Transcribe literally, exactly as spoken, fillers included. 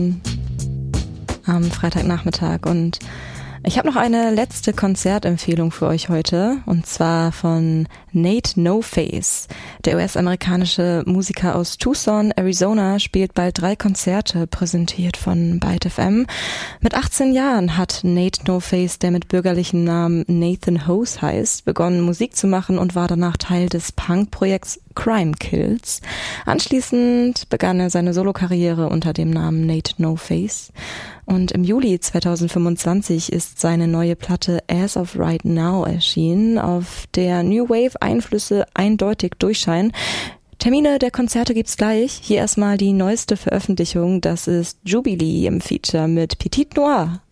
am Freitagnachmittag und ich habe noch eine letzte Konzertempfehlung für euch heute und zwar von Nate No Face. Der U S-amerikanische Musiker aus Tucson, Arizona, spielt bald drei Konzerte, präsentiert von Byte F M. Mit achtzehn Jahren hat Nate No Face, der mit bürgerlichen Namen Nathan Hose heißt, begonnen Musik zu machen und war danach Teil des Punk-Projekts Crime Kills. Anschließend begann er seine Solokarriere unter dem Namen Nate No Face. Und im Juli zweitausendfünfundzwanzig ist seine neue Platte As of Right Now erschienen, auf der New Wave Einflüsse eindeutig durchscheinen. Termine der Konzerte gibt's gleich. Hier erstmal die neueste Veröffentlichung. Das ist Jubilee im Feature mit Petite Noire.